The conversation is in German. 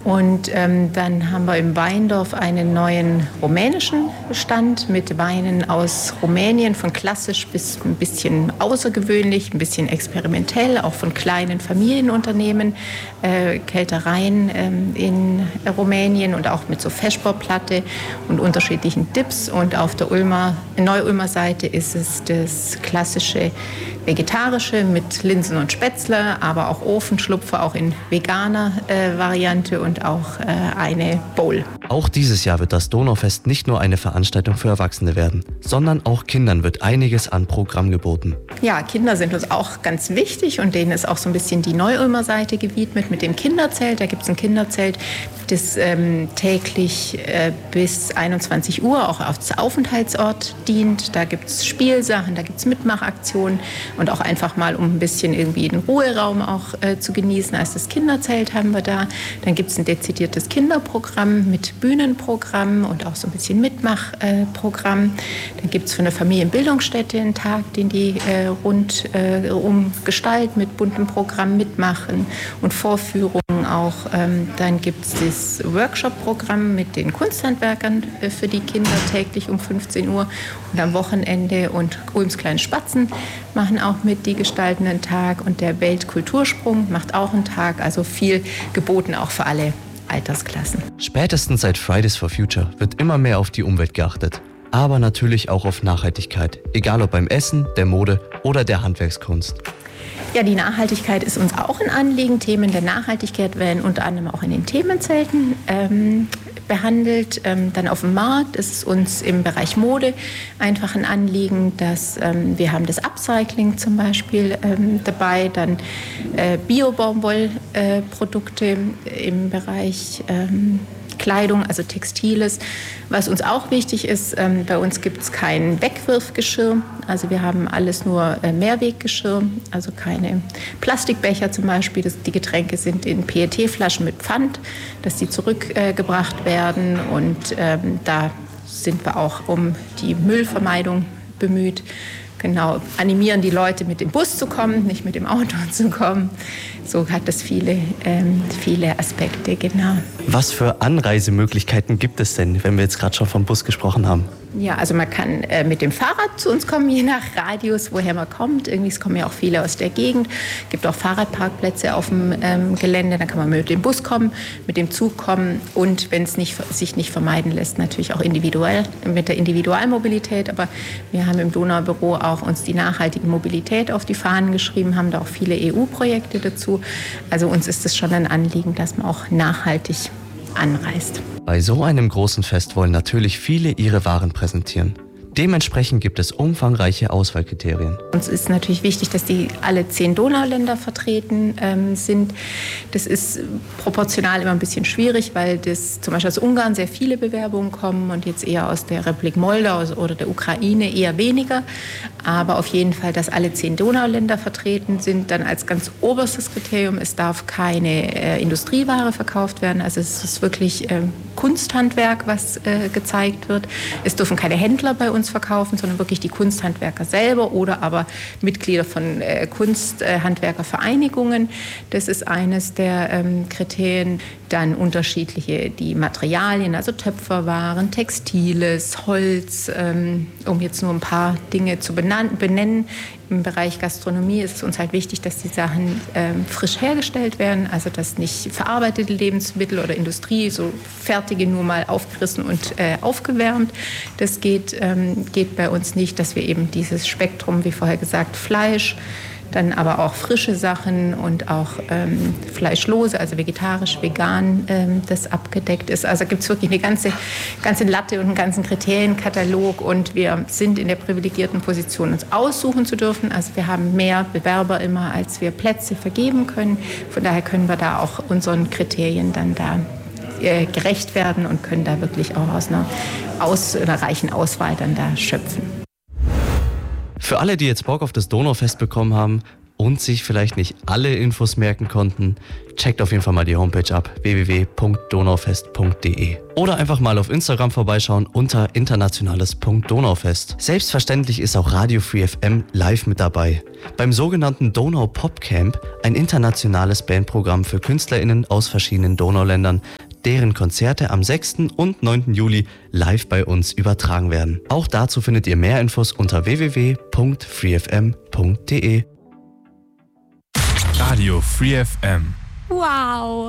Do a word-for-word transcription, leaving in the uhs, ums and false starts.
Und ähm, dann haben wir im Weindorf einen neuen rumänischen Stand mit Weinen aus Rumänien, von klassisch bis ein bisschen außergewöhnlich, ein bisschen experimentell, auch von kleinen Familienunternehmen, äh, Keltereien ähm, in Rumänien und auch mit so Feschbauplatte und unterschiedlichen Dips. Und auf der Ulmer, Neu-Ulmer Seite ist es das klassische Vegetarische mit Linsen und Spätzle, aber auch Ofenschlupfer, auch in veganer äh, Variante und auch äh, eine Bowl. Auch dieses Jahr wird das Donaufest nicht nur eine Veranstaltung für Erwachsene werden, sondern auch Kindern wird einiges an Programm geboten. Ja, Kinder sind uns auch ganz wichtig und denen ist auch so ein bisschen die Neu-Ulmer Seite gewidmet mit dem Kinderzelt. Da gibt es ein Kinderzelt, das ähm, täglich äh, bis einundzwanzig Uhr auch als Aufenthaltsort dient. Da gibt es Spielsachen, da gibt es Mitmachaktionen und auch einfach mal, um ein bisschen irgendwie den Ruheraum auch äh, zu genießen. Als das Kinderzelt haben wir da. Dann gibt es ein dezidiertes Kinderprogramm mit Bühnenprogramm und auch so ein bisschen Mitmachprogramm. Äh, Dann gibt es von der Familienbildungsstätte einen Tag, den die äh, rund äh, um gestalten, mit buntem Programm mitmachen und Vorführungen auch. Ähm, dann gibt es das Workshop-Programm mit den Kunsthandwerkern äh, für die Kinder täglich um fünfzehn Uhr und am Wochenende. Und Ulms kleine Spatzen machen auch mit, die gestalten einen Tag. Und der Weltkultursprung macht auch einen Tag. Also viel geboten auch für alle Altersklassen. Spätestens seit Fridays for Future wird immer mehr auf die Umwelt geachtet. Aber natürlich auch auf Nachhaltigkeit, egal ob beim Essen, der Mode oder der Handwerkskunst. Ja, die Nachhaltigkeit ist uns auch ein Anliegen. Themen der Nachhaltigkeit werden unter anderem auch in den Themenzelten ähm, behandelt. Ähm, dann auf dem Markt ist es uns im Bereich Mode einfach ein Anliegen, dass ähm, wir haben das Upcycling zum Beispiel ähm, dabei, dann äh, Bio-Baumwollprodukte äh, im Bereich ähm, Kleidung, also Textiles. Was uns auch wichtig ist, ähm, bei uns gibt es kein Wegwirfgeschirr. Also wir haben alles nur äh, Mehrweggeschirr, also keine Plastikbecher zum Beispiel. Das, die Getränke sind in P E T-Flaschen mit Pfand, dass die zurückgebracht äh, werden. Und ähm, da sind wir auch um die Müllvermeidung bemüht. Genau, animieren die Leute, mit dem Bus zu kommen, nicht mit dem Auto zu kommen. So hat das viele, ähm, viele Aspekte, genau. Was für Anreisemöglichkeiten gibt es denn, wenn wir jetzt gerade schon vom Bus gesprochen haben? Ja, also man kann äh, mit dem Fahrrad zu uns kommen, je nach Radius, woher man kommt. Irgendwie, es kommen ja auch viele aus der Gegend. Es gibt auch Fahrradparkplätze auf dem ähm, Gelände. Da kann man mit dem Bus kommen, mit dem Zug kommen und, wenn es nicht, sich nicht vermeiden lässt, natürlich auch individuell mit der Individualmobilität. Aber wir haben im Donaubüro auch uns die nachhaltige Mobilität auf die Fahnen geschrieben, haben da auch viele E U-Projekte dazu. Also uns ist es schon ein Anliegen, dass man auch nachhaltig anreist. Bei so einem großen Fest wollen natürlich viele ihre Waren präsentieren. Dementsprechend gibt es umfangreiche Auswahlkriterien. Uns ist natürlich wichtig, dass die alle zehn Donauländer vertreten ähm, sind. Das ist proportional immer ein bisschen schwierig, weil das zum Beispiel aus Ungarn sehr viele Bewerbungen kommen und jetzt eher aus der Republik Moldau oder der Ukraine eher weniger. Aber auf jeden Fall, dass alle zehn Donauländer vertreten sind, dann als ganz oberstes Kriterium, es darf keine äh, Industrieware verkauft werden. Also es ist wirklich äh, Kunsthandwerk, was äh, gezeigt wird. Es dürfen keine Händler bei uns verkaufen, sondern wirklich die Kunsthandwerker selber oder aber Mitglieder von äh, Kunsthandwerkervereinigungen. Das ist eines der ähm, Kriterien. Dann unterschiedliche die Materialien, also Töpferwaren, Textiles, Holz, ähm, um jetzt nur ein paar Dinge zu benennen. Im Bereich Gastronomie ist es uns halt wichtig, dass die Sachen ähm, frisch hergestellt werden, also dass nicht verarbeitete Lebensmittel oder Industrie, so fertige nur mal aufgerissen und äh, aufgewärmt. Das geht, ähm, geht bei uns nicht, dass wir eben dieses Spektrum, wie vorher gesagt, Fleisch, dann aber auch frische Sachen und auch ähm, fleischlose, also vegetarisch, vegan, ähm, das abgedeckt ist. Also gibt es wirklich eine ganze, ganze Latte und einen ganzen Kriterienkatalog und wir sind in der privilegierten Position, uns aussuchen zu dürfen. Also wir haben mehr Bewerber immer, als wir Plätze vergeben können. Von daher können wir da auch unseren Kriterien dann da äh, gerecht werden und können da wirklich auch aus einer, aus einer reichen Auswahl dann da schöpfen. Für alle, die jetzt Bock auf das Donaufest bekommen haben, und sich vielleicht nicht alle Infos merken konnten, checkt auf jeden Fall mal die Homepage ab, w w w punkt donaufest punkt d e. Oder einfach mal auf Instagram vorbeischauen unter internationales punkt donaufest. Selbstverständlich ist auch Radio Free F M live mit dabei. Beim sogenannten Donau Pop Camp, ein internationales Bandprogramm für KünstlerInnen aus verschiedenen Donauländern, deren Konzerte am sechsten und neunten Juli live bei uns übertragen werden. Auch dazu findet ihr mehr Infos unter w w w punkt free f m punkt d e. Radio Free F M. Wow!